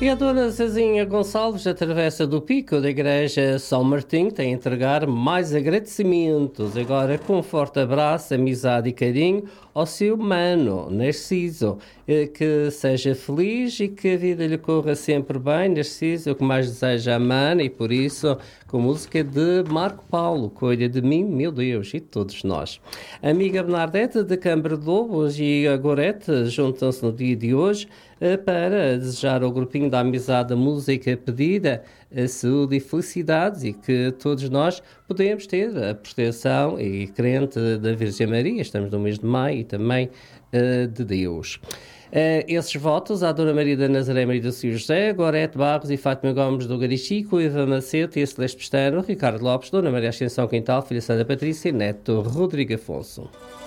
E a dona Zezinha Gonçalves, da Travessa do Pico, da Igreja São Martinho, tem a entregar mais agradecimentos, agora com um forte abraço, amizade e carinho ao seu mano, Narciso. Que seja feliz e que a vida lhe corra sempre bem, Narciso, o que mais deseja a mana, e por isso, com música de Marco Paulo, Cuida de mim, meu Deus, e de todos nós. A amiga Bernadette de Câmara de Lobos e a Gorete juntam-se no dia de hoje para desejar ao grupinho da amizade a música pedida, a saúde e felicidades, e que todos nós podemos ter a proteção e crente da Virgem Maria. Estamos no mês de maio e também de Deus. Esses votos à Dona Maria da Nazaré, Maria do Senhor José, Gorete Barros e Fátima Gomes do Garichico, Eva Macete e a Celeste Pestano, Ricardo Lopes, Dona Maria Ascensão Quintal, Filha Santa Patrícia e Neto Rodrigo Afonso.